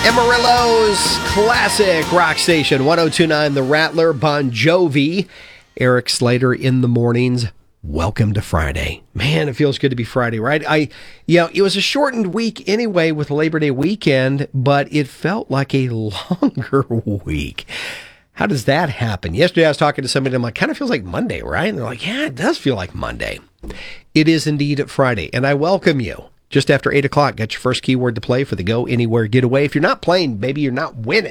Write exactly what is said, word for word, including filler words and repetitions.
Amarillo's classic rock station, one oh two point nine The Rattler, Bon Jovi, Eric Slater in the mornings. Welcome to Friday. Man, it feels good to be Friday, right? I, you know, it was a shortened week anyway with Labor Day weekend, but it felt like a longer week. How does that happen? Yesterday I was talking to somebody and I'm like, kind of feels like Monday, right? And they're like, yeah, it does feel like Monday. It is indeed Friday, and I welcome you. Just after eight o'clock, got your first keyword to play for the Go Anywhere Getaway. If you're not playing, maybe you're not winning.